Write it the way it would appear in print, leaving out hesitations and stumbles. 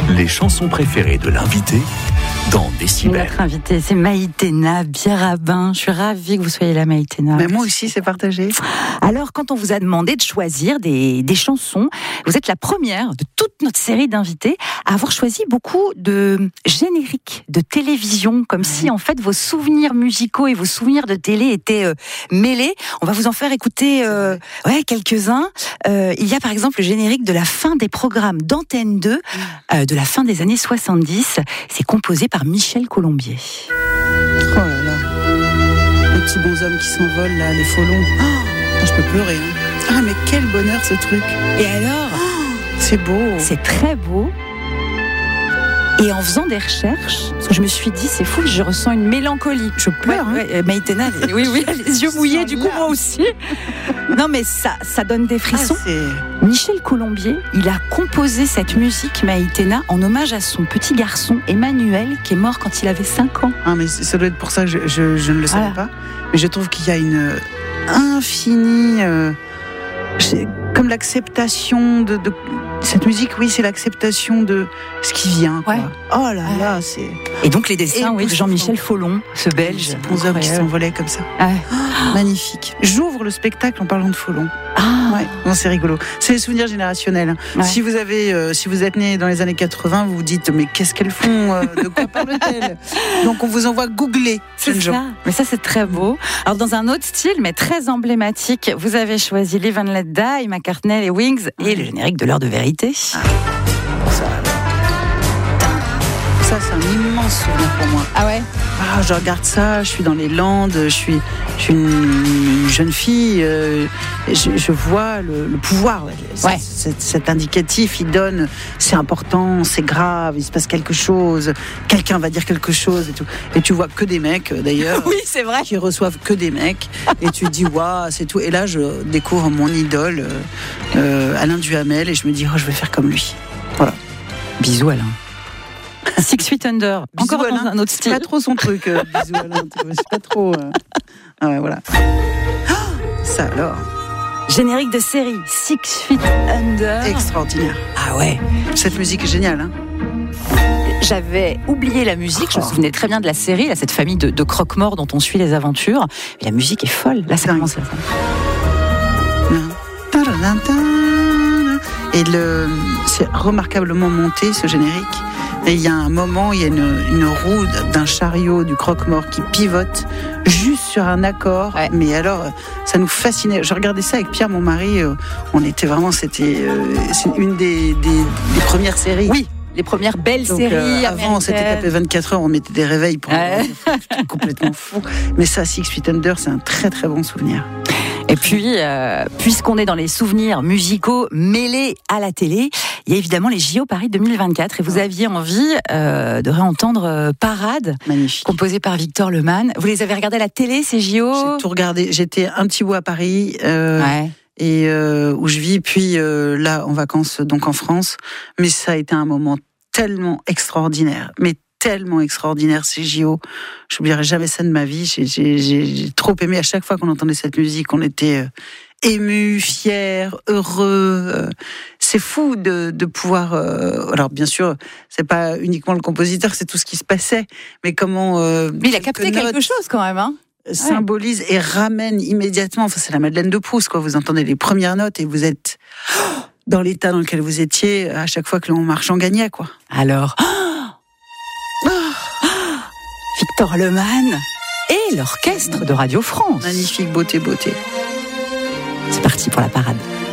Les chansons préférées de l'invité dans Décibel. Notre invité, c'est Maïtena Bierabin. Je suis ravie que vous soyez là, Maïtena. Mais moi aussi, c'est partagé. Alors, quand on vous a demandé de choisir des chansons, vous êtes la première de toute notre série d'invités à avoir choisi beaucoup de génériques de télévision, comme si, en fait, vos souvenirs musicaux et vos souvenirs de télé étaient mêlés. On va vous en faire écouter quelques-uns. Il y a, par exemple, le générique de la fin des programmes d'Antenne 2, de la fin des années 70. C'est composé par Michel Colombier. Oh là là. Les petits bonshommes qui s'envolent là, les folons. Oh, je peux pleurer. Hein. Ah mais quel bonheur ce truc. Et alors, c'est beau. C'est très beau. Et en faisant des recherches, je me suis dit, c'est fou, je ressens une mélancolie. Je pleure. Maïtena, oui, les yeux mouillés, du coup, moi aussi. Non, mais ça donne des frissons. Michel Colombier, il a composé cette musique, Maïtena, en hommage à son petit garçon, Emmanuel, qui est mort quand il avait 5 ans. Ah, mais ça doit être pour ça que je ne le savais pas. Mais je trouve qu'il y a une infinie... comme l'acceptation de cette musique, oui, c'est l'acceptation de ce qui vient. Quoi. Ouais. Oh là là, c'est... Et donc les dessins, de Jean-Michel Follon, ce Belge. Ces bonshommes qui s'envolaient comme ça. Magnifique. J'ouvre le spectacle en parlant de Follon. Non, c'est rigolo. C'est les souvenirs générationnels. Ouais. Si vous êtes né dans les années 80, vous vous dites, mais qu'est-ce qu'elles font? De quoi parle-t-elle? Donc on vous envoie googler. C'est ça. Mais ça, c'est très beau. Alors dans un autre style, mais très emblématique, vous avez choisi Live and Let Die, McCartney et Wings, et le générique de l'heure de vérité. Ça, c'est un immense souvenir pour moi. Ah ouais? Je regarde ça, je suis dans les Landes, je suis une jeune fille, je vois le pouvoir. Cet indicatif, il donne, c'est important, c'est grave, il se passe quelque chose, quelqu'un va dire quelque chose et tout. Et tu vois que des mecs, d'ailleurs. Oui, c'est vrai. Qui reçoivent que des mecs. Et tu te dis, waouh, c'est tout. Et là, je découvre mon idole, Alain Duhamel, et je me dis, je vais faire comme lui. Voilà. Bisous, Alain. Six Feet Under, bisous encore Alain. Dans un autre style. C'est pas trop son truc, bisous Alain, c'est pas trop... voilà. Ça alors. Générique de série, Six Feet Under. Extraordinaire. Ah ouais. Cette musique est géniale, hein. J'avais oublié la musique, je me souvenais très bien de la série, là, cette famille de croque-morts dont on suit les aventures. Mais la musique est folle, là ça commence à faire. Et c'est remarquablement monté, ce générique. Et il y a un moment, il y a une roue d'un chariot du croque-mort qui pivote juste sur un accord. Ouais. Mais alors, ça nous fascinait. Je regardais ça avec Pierre, mon mari. On était vraiment, c'est une des premières séries. Oui. Les premières belles séries. Avant, c'était tapé 24 heures, on mettait des réveils pour complètement fou. Mais ça, Six Feet Under, c'est un très très bon souvenir. Et puis, puisqu'on est dans les souvenirs musicaux mêlés à la télé, il y a évidemment les JO Paris 2024. Et vous aviez envie de réentendre Parade, magnifique, composée par Victor Lemann. Vous les avez regardés à la télé, ces JO? J'ai tout regardé. J'étais un petit bout à Paris. Et où je vis, puis là en vacances donc en France, mais ça a été un moment tellement extraordinaire, tellement extraordinaire ces JO, j'oublierai jamais ça de ma vie. J'ai trop aimé. À chaque fois qu'on entendait cette musique, on était émus, fiers, heureux. C'est fou de pouvoir. Alors bien sûr, c'est pas uniquement le compositeur, c'est tout ce qui se passait, mais comment. Mais il a capté quelque chose quand même, hein. Symbolise et ramène immédiatement. Enfin, c'est la Madeleine de Proust, quoi. Vous entendez les premières notes et vous êtes dans l'état dans lequel vous étiez à chaque fois que l'on marche en gagnait, quoi. Alors, Victor Lemann et l'orchestre de Radio France. Magnifique, beauté. C'est parti pour la parade.